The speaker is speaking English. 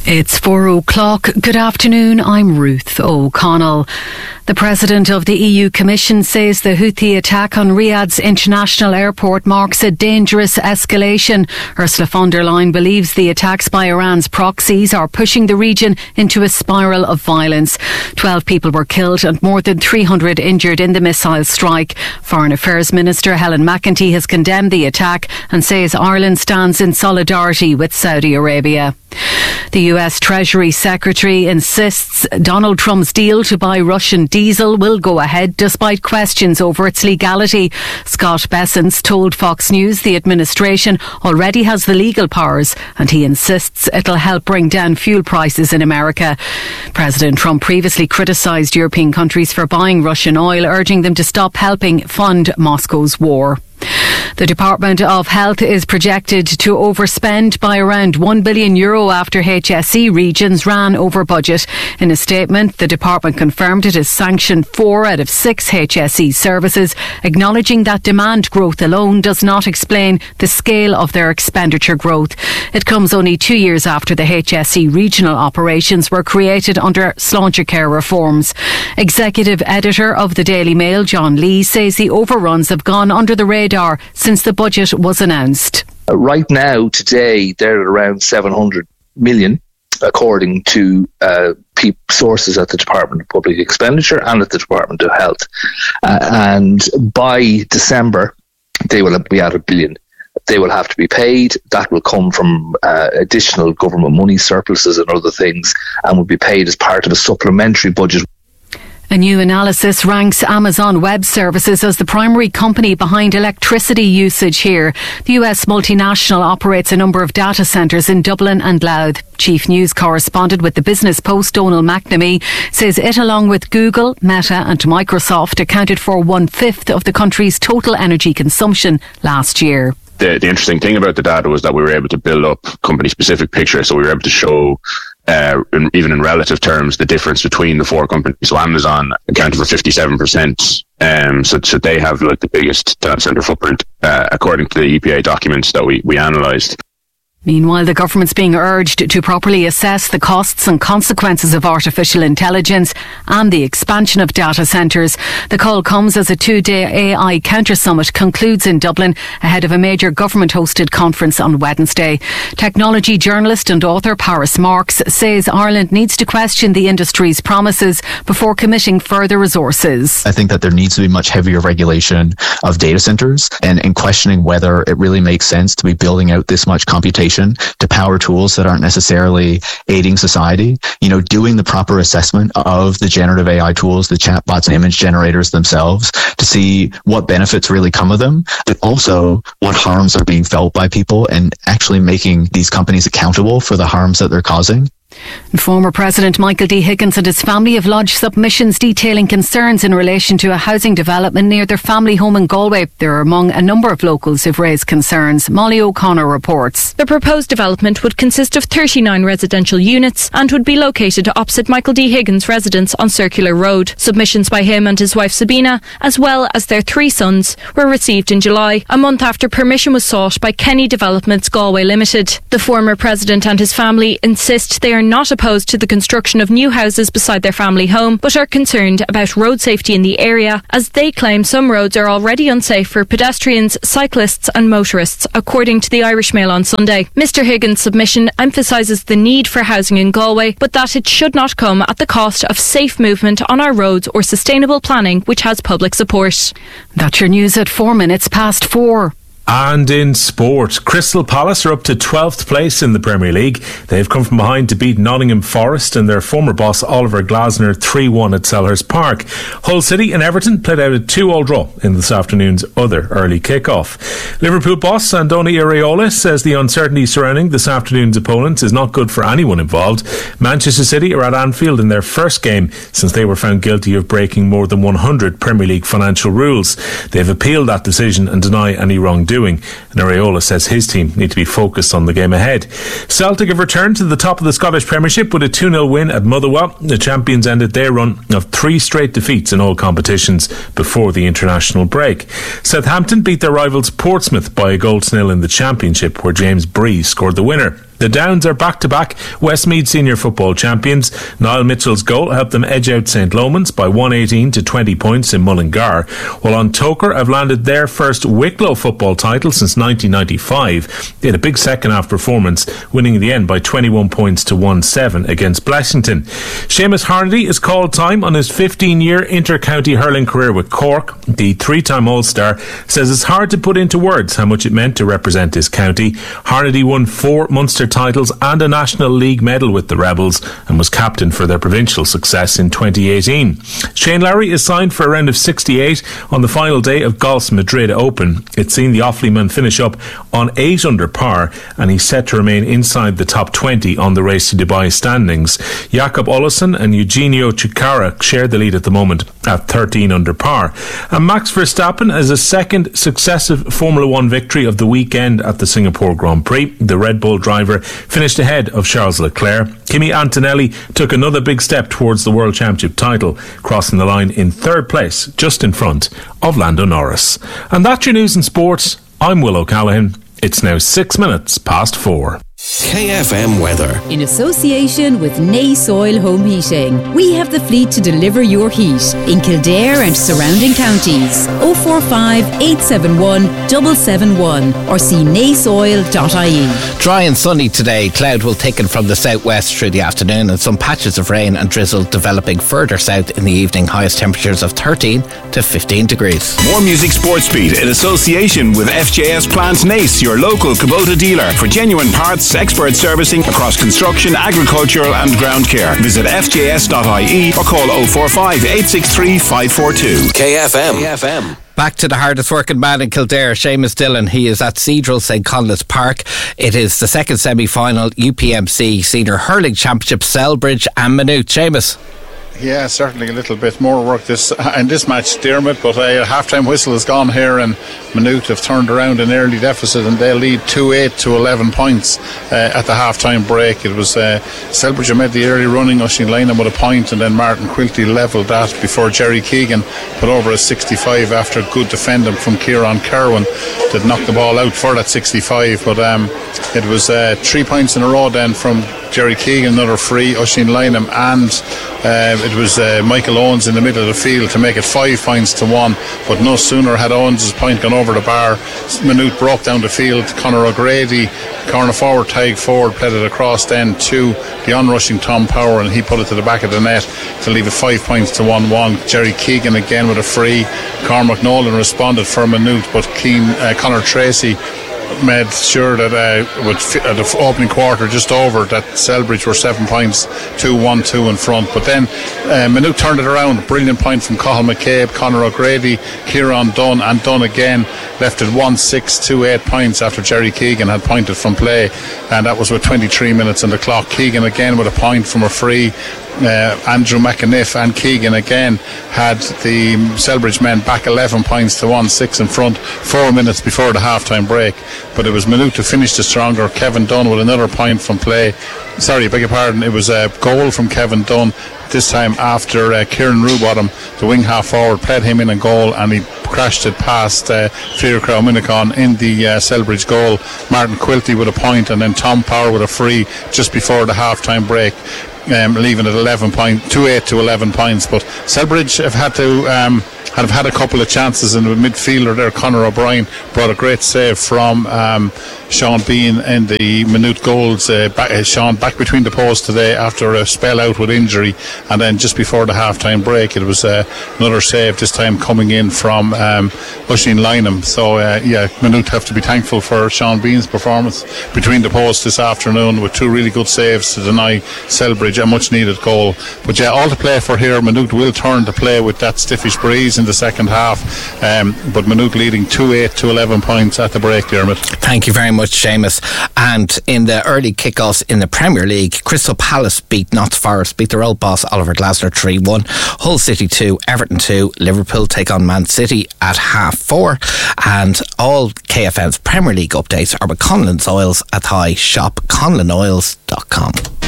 It's 4:00. Good afternoon, I'm Ruth O'Connell. The President of the EU Commission says the Houthi attack on Riyadh's international airport marks a dangerous escalation. Ursula von der Leyen believes the attacks by Iran's proxies are pushing the region into a spiral of violence. 12 people were killed and more than 300 injured in the missile strike. Foreign Affairs Minister Helen McEntee has condemned the attack and says Ireland stands in solidarity with Saudi Arabia. The US Treasury Secretary insists Donald Trump's deal to buy Russian diesel will go ahead despite questions over its legality. Scott Bessent told Fox News the administration already has the legal powers and he insists it'll help bring down fuel prices in America. President Trump previously criticised European countries for buying Russian oil, urging them to stop helping fund Moscow's war. The Department of Health is projected to overspend by around €1 billion after HSE regions ran over budget. In a statement, the department confirmed it has sanctioned 4 out of 6 HSE services, acknowledging that demand growth alone does not explain the scale of their expenditure growth. It comes only 2 years after the HSE regional operations were created under Sláintecare reforms. Executive editor of the Daily Mail, John Lee, says the overruns have gone under the radar since the budget was announced. Right now, today, they're at around 700 million, according to sources at the Department of Public Expenditure and at the Department of Health. And by December, they will be at $1 billion. They will have to be paid. That will come from additional government money, surpluses and other things, and will be paid as part of a supplementary budget. A new analysis ranks Amazon Web Services as the primary company behind electricity usage here. The US multinational operates a number of data centres in Dublin and Louth. Chief News Correspondent with the Business Post, Donal McNamee, says it, along with Google, Meta and Microsoft, accounted for 1/5 of the country's total energy consumption last year. The interesting thing about the data was that we were able to build up company-specific pictures, so we were able to show even in relative terms, the difference between the 4 companies. So Amazon accounted for 57%. So they have like the biggest data center footprint, according to the EPA documents that we analysed. Meanwhile, the government's being urged to properly assess the costs and consequences of artificial intelligence and the expansion of data centres. The call comes as a 2-day AI Counter Summit concludes in Dublin ahead of a major government-hosted conference on Wednesday. Technology journalist and author Paris Marks says Ireland needs to question the industry's promises before committing further resources. I think that there needs to be much heavier regulation of data centres and questioning whether it really makes sense to be building out this much computation to power tools that aren't necessarily aiding society. Doing the proper assessment of the generative AI tools, the chatbots and image generators themselves, to see what benefits really come of them, but also what harms are being felt by people, and actually making these companies accountable for the harms that they're causing. Former President Michael D. Higgins and his family have lodged submissions detailing concerns in relation to a housing development near their family home in Galway. They're among a number of locals who've raised concerns. Molly O'Connor reports. The proposed development would consist of 39 residential units and would be located opposite Michael D. Higgins' residence on Circular Road. Submissions by him and his wife Sabina, as well as their 3 sons, were received in July, a month after permission was sought by Kenny Developments Galway Limited. The former president and his family insist they are not opposed to the construction of new houses beside their family home, but are concerned about road safety in the area, as they claim some roads are already unsafe for pedestrians, cyclists and motorists, according to the Irish Mail on Sunday. Mr. Higgins' submission emphasises the need for housing in Galway, but that it should not come at the cost of safe movement on our roads or sustainable planning, which has public support. That's your news at 4:04. And in sport, Crystal Palace are up to 12th place in the Premier League. They've come from behind to beat Nottingham Forest and their former boss Oliver Glasner 3-1 at Selhurst Park. Hull City and Everton played out a 2-2 draw in this afternoon's other early kick-off. Liverpool boss Andoni Iraola says the uncertainty surrounding this afternoon's opponents is not good for anyone involved. Manchester City are at Anfield in their first game since they were found guilty of breaking more than 100 Premier League financial rules. They've appealed that decision and deny any wrongdoing. And Iraola says his team need to be focused on the game ahead. Celtic have returned to the top of the Scottish Premiership with a 2-0 win at Motherwell. The champions ended their run of 3 straight defeats in all competitions before the international break. Southampton beat their rivals Portsmouth by a 1-0 in the Championship, where James Bree scored the winner. The Downs are back-to-back Westmeath Senior Football champions. Niall Mitchell's goal helped them edge out St. Lomans by 118 to 20 points in Mullingar, while An Tócar have landed their first Wicklow football title since 1995. They had a big second-half performance, winning in the end by 21 points to 1-7 against Blessington. Seamus Harnedy has called time on his 15-year inter-county hurling career with Cork. The three-time All-Star says it's hard to put into words how much it meant to represent his county. Harnedy won 4 Munster titles and a National League medal with the Rebels and was captain for their provincial success in 2018. Shane Lowry is signed for a round of 68 on the final day of golf's Madrid Open. It's seen the Offaly man finish up on 8 under par, and he's set to remain inside the top 20 on the Race to Dubai standings. Jakob Olesen and Eugenio Chikara share the lead at the moment at 13 under par. And Max Verstappen has a second successive Formula 1 victory of the weekend at the Singapore Grand Prix. The Red Bull driver finished ahead of Charles Leclerc. Kimi Antonelli took another big step towards the World Championship title, crossing the line in third place, just in front of Lando Norris. And that's your news and sports. I'm Will O'Callaghan. It's now 6 minutes past 4. KFM weather. In association with Nace Oil Home Heating, we have the fleet to deliver your heat in Kildare and surrounding counties. 045 871 771 or see naceoil.ie. Dry and sunny today. Cloud will thicken from the southwest through the afternoon and some patches of rain and drizzle developing further south in the evening. Highest temperatures of 13 to 15 degrees. More Music Sports Beat in association with FJS Plants Nace, your local Kubota dealer for genuine parts, expert servicing across construction, agricultural and ground care. Visit fjs.ie or call 045 863 542. KFM. Back to the hardest working man in Kildare, Seamus Dillon. He is at Cedral St. Conleth's Park. It is the second semi-final UPMC Senior Hurling Championship, Selbridge and Maynooth. Seamus. Yeah, certainly a little bit more work in this match, Dermot, but a half-time whistle has gone here and Maynooth have turned around an early deficit and they lead 2-8 to 11 points at the half-time break. It was Selbridge who made the early running, Oisín Lynham with a point, and then Martin Quilty levelled that before Jerry Keegan put over a 65 after good defending from Kieran Kerwin that knocked the ball out for that 65, but it was 3 points in a row then from Jerry Keegan, another free, Oisín Lynham, and it was Michael Owens in the middle of the field to make it 5 points to 1. But no sooner had Owens' point gone over the bar, Maynooth broke down the field. Conor O'Grady, corner forward, tag forward, played it across then to the onrushing Tom Power, and he put it to the back of the net to leave it 5 points to 1-1. Jerry Keegan again with a free. Cormac Nolan responded for Maynooth, but Conor Tracy made sure that at the opening quarter just over that Selbridge were 7 points 2-1-2 in front, but then Maynooth turned it around. Brilliant point from Cathal McCabe, Conor O'Grady, Kieran Dunn, and Dunn again left it 1-6-2-8 points after Jerry Keegan had pointed from play, and that was with 23 minutes on the clock. Keegan again with a point from a free. Andrew McAniff and Keegan again had the Selbridge men back 11 points to 1-6 in front 4 minutes before the half-time break, but it was Maynooth to finish the stronger. Kevin Dunn with another point from play. Beg your pardon, it was a goal from Kevin Dunn, this time after Kieran Rubottom, the wing half forward, played him in a goal and he crashed it past Fíor Crowminicon in the Selbridge goal. Martin Quilty with a point, and then Tom Power with a free just before the half-time break, leaving it 2-8 to 11 points. But Selbridge have had a couple of chances, in the midfielder there, Conor O'Brien, brought a great save from Sean Bean in the Maynooth goals. Sean back between the posts today after a spell out with injury, and then just before the half-time break it was another save, this time coming in from Oisín Lynham. So Maynooth have to be thankful for Sean Bean's performance between the posts this afternoon with 2 really good saves to deny Selbridge a much needed goal. But all to play for here. Maynooth will turn to play with that stiffish breeze in the second half, but Maynooth leading 2-8 to 11 points at the break, Dermot. Thank you very much, Seamus. And in the early kick-offs in the Premier League, Crystal Palace beat Notts Forest, beat their old boss Oliver Glasner 3-1. Hull City 2, Everton 2, Liverpool take on Man City at 4:30. And all KFM's Premier League updates are with Conlon's Oils at High. Shop conlonoils.com.